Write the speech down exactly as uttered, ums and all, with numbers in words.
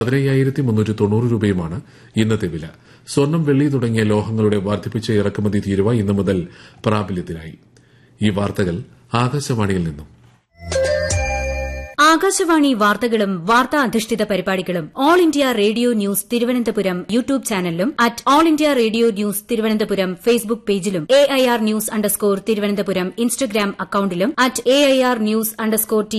പതിനയ്യായിരത്തി മുന്നൂറ്റി തൊണ്ണൂറ് രൂപയുമാണ് ഇന്നത്തെ വില. സ്വർണം, വെള്ളി തുടങ്ങിയ ലോഹങ്ങളുടെ വർദ്ധിപ്പിച്ച ഇറക്കുമതി തീരുവ ഇന്നു മുതൽ പ്രാബല്യത്തിലായി. ഈ വാർത്തകൾ ആകാശവാണിയിൽ നിന്നും. ആകാശവാണി വാർത്തകളും വാർത്താ അധിഷ്ഠിത പരിപാടികളും all India radio news Thiruvananthapuram YouTube ചാനലിലും at all India radio news Thiruvananthapuram Facebook പേജിലും A I R news underscore Thiruvananthapuram Instagram അക്കൌണ്ടിലും at A I R news underscore T